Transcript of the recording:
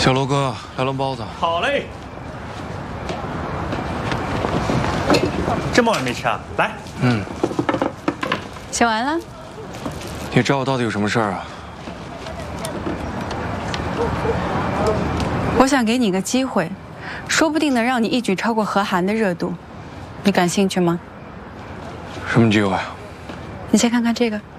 小罗哥，来笼包子。 好嘞。这么晚没吃啊？来。 写完了。 你找我到底有什么事儿啊？ 我想给你个机会，说不定能让你一举超过何涵的热度。你感兴趣吗？ 什么机会？ 你先看看这个。